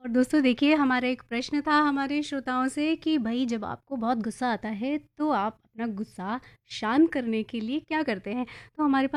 और दोस्तों देखिए हमारा एक प्रश्न था हमारे श्रोताओं से कि भई जब आपको बहुत गुस्सा आता है तो आप अपना गुस्सा शांत करने के लिए क्या करते हैं? तो हमारे